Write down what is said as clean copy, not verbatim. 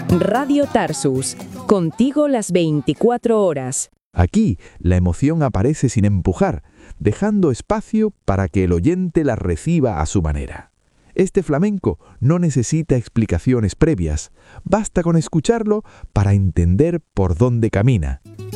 Radio Tarsus, contigo las 24 horas. Aquí la emoción aparece sin empujar, dejando espacio para que el oyente la reciba a su manera. Este flamenco no necesita explicaciones previas, basta con escucharlo para entender por dónde camina.